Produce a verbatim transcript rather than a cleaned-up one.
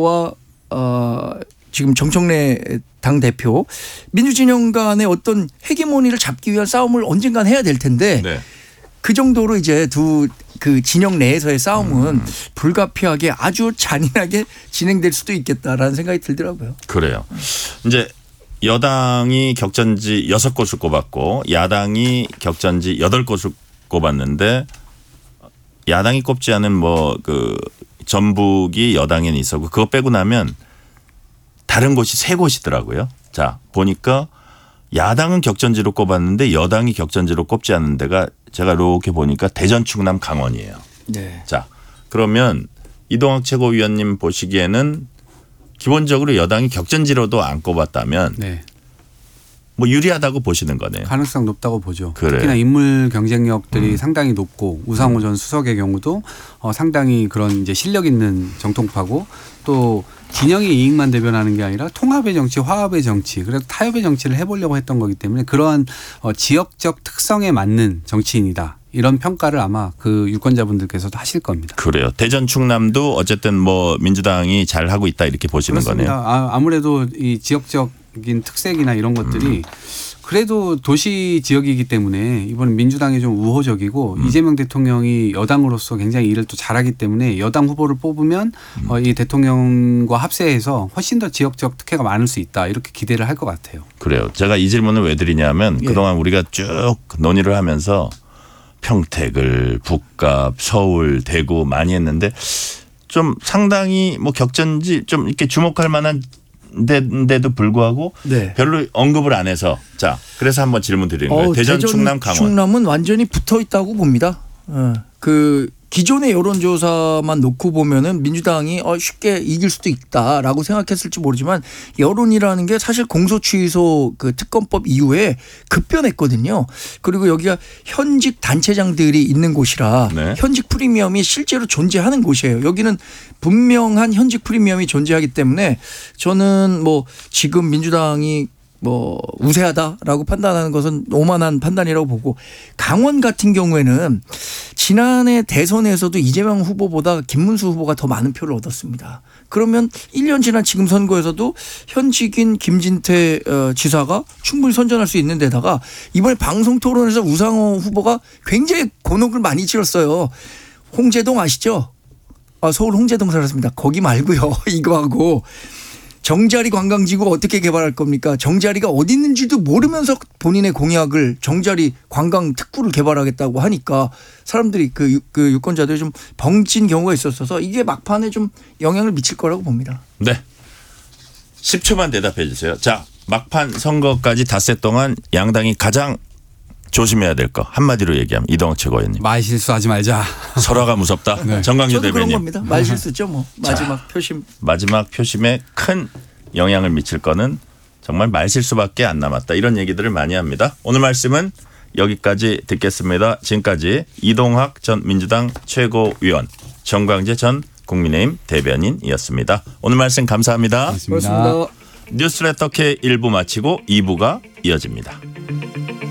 후보와 어, 지금 정청래 당 대표 민주진영 간의 어떤 헤게모니를 잡기 위한 싸움을 언젠간 해야 될 텐데 네. 그 정도로 이제 두 그 진영 내에서의 싸움은 음. 불가피하게 아주 잔인하게 진행될 수도 있겠다라는 생각이 들더라고요. 그래요. 이제 여당이 격전지 여섯 곳을 꼽았고 야당이 격전지 여덟 곳을 꼽았는데 야당이 꼽지 않은 뭐 그 전북이 여당에는 있었고 그거 빼고 나면 다른 곳이 세 곳이더라고요. 자 보니까 야당은 격전지로 꼽았는데 여당이 격전지로 꼽지 않는 데가 제가 이렇게 보니까 대전, 충남, 강원이에요. 네. 자 그러면 이동학 최고위원님 보시기에는 기본적으로 여당이 격전지로도 안 꼽았다면 네. 뭐 유리하다고 보시는 거네요. 가능성 높다고 보죠. 그래. 특히나 인물 경쟁력들이 음. 상당히 높고 우상호 전 수석의 경우도 어 상당히 그런 이제 실력 있는 정통파고 또 진영의 이익만 대변하는 게 아니라 통합의 정치, 화합의 정치, 그래서 타협의 정치를 해보려고 했던 거기 때문에 그러한 어 지역적 특성에 맞는 정치인이다. 이런 평가를 아마 그 유권자분들께서도 하실 겁니다. 그래요. 대전 충남도 어쨌든 뭐 민주당이 잘 하고 있다 이렇게 보시는 그렇습니다. 거네요. 아, 아무래도 이 지역적인 특색이나 이런 것들이 음. 그래도 도시 지역이기 때문에 이번에 민주당이 좀 우호적이고 음. 이재명 대통령이 여당으로서 굉장히 일을 또 잘하기 때문에 여당 후보를 뽑으면 음. 어, 이 대통령과 합세해서 훨씬 더 지역적 특혜가 많을 수 있다 이렇게 기대를 할 것 같아요. 그래요. 제가 이 질문을 왜 드리냐면 예. 그동안 우리가 쭉 논의를 하면서 평택을 북갑, 서울, 대구 많이 했는데 좀 상당히 뭐 격전지 좀 이렇게 주목할 만한 데인데도 불구하고 네. 별로 언급을 안 해서 자 그래서 한번 질문 드리는 거예요. 어, 대전, 대전, 충남, 강원. 충남은 완전히 붙어 있다고 봅니다. 어. 그 기존의 여론조사만 놓고 보면은 민주당이 어 쉽게 이길 수도 있다라고 생각했을지 모르지만 여론이라는 게 사실 공소취소 그 특검법 이후에 급변했거든요. 그리고 여기가 현직 단체장들이 있는 곳이라 네. 현직 프리미엄이 실제로 존재하는 곳이에요. 여기는 분명한 현직 프리미엄이 존재하기 때문에 저는 뭐 지금 민주당이 뭐 우세하다라고 판단하는 것은 오만한 판단이라고 보고 강원 같은 경우에는 지난해 대선에서도 이재명 후보보다 김문수 후보가 더 많은 표를 얻었습니다. 그러면 일 년 지난 지금 선거에서도 현직인 김진태 지사가 충분히 선전할 수 있는 데다가 이번에 방송 토론에서 우상호 후보가 굉장히 곤혹을 많이 치렀어요. 홍제동 아시죠? 아, 서울 홍제동 살았습니다. 거기 말고요. 이거 하고. 정자리 관광지구 어떻게 개발할 겁니까? 정자리가 어디 있는지도 모르면서 본인의 공약을 정자리 관광 특구를 개발하겠다고 하니까 사람들이 그, 그 유권자들이 좀 벙찐 경우가 있었어서 이게 막판에 좀 영향을 미칠 거라고 봅니다. 네. 십 초만 대답해 주세요. 자, 막판 선거까지 닷새 동안 양당이 가장 조심해야 될 거 한마디로 얘기하면 이동학 최고위원님. 말실수하지 말자. 설화가 무섭다. 네. 정광주 대변인. 그런 겁니다. 말실수죠 뭐. 마지막 자, 표심. 마지막 표심에 큰 영향을 미칠 거는 정말 말실수밖에 안 남았다. 이런 얘기들을 많이 합니다. 오늘 말씀은 여기까지 듣겠습니다. 지금까지 이동학 전 민주당 최고위원, 정광재 전 국민의힘 대변인이었습니다. 오늘 말씀 감사합니다. 고맙습니다. 고맙습니다. 뉴스레터 K 일 부 마치고 이 부가 이어집니다.